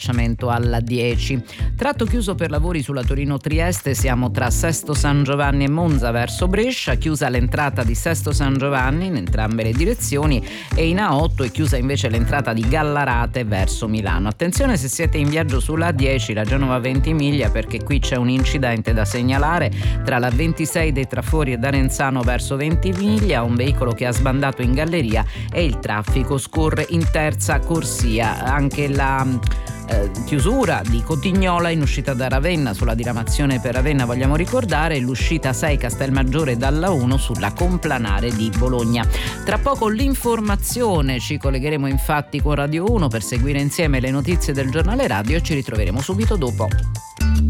all'affacciamento alla 10. Tratto chiuso per lavori sulla Torino-Trieste, siamo tra Sesto San Giovanni e Monza verso Brescia, chiusa l'entrata di Sesto San Giovanni in entrambe le direzioni e in A8 è chiusa invece l'entrata di Gallarate verso Milano. Attenzione se siete in viaggio sulla A10, la Genova Ventimiglia, perché qui c'è un incidente da segnalare tra la 26 dei Trafori e D'Arenzano verso Ventimiglia, un veicolo che ha sbandato in galleria e il traffico scorre in terza corsia. Anche la chiusura di Cotignola in uscita da Ravenna sulla diramazione per Ravenna, vogliamo ricordare, l'uscita 6 Castelmaggiore dalla 1 sulla complanare di Bologna. Tra poco l'informazione, ci collegheremo infatti con Radio 1 per seguire insieme le notizie del giornale radio e ci ritroveremo subito dopo.